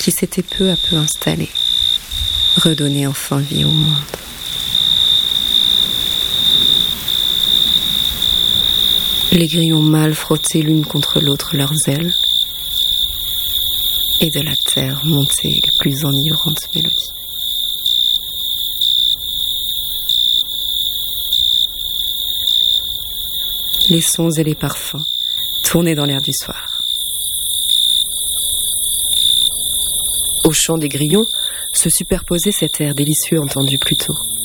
qui s'était peu à peu installée, redonnait enfin vie au monde. Les grillons mâles frottaient l'une contre l'autre leurs ailes, et de la terre montaient les plus enivrantes mélodies. Les sons et les parfums tournaient dans l'air du soir. Au chant des grillons se superposait cet air délicieux entendu plus tôt.